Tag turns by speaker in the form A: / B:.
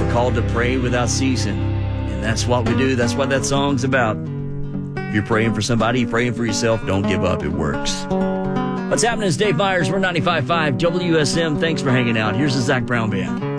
A: We're called to pray without ceasing. And that's what we do. That's what that song's about. If you're praying for somebody, you're praying for yourself, don't give up. It works. What's happening is Dave Myers. We're 95.5 WSM. Thanks for hanging out. Here's the Zach Brown Band.